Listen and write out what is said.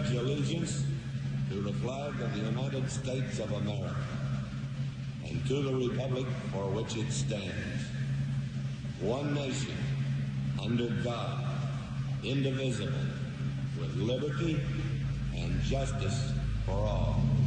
pledge allegiance to the flag of the United States of America and to the republic for which it stands, one nation, under God, indivisible, with liberty and justice for all.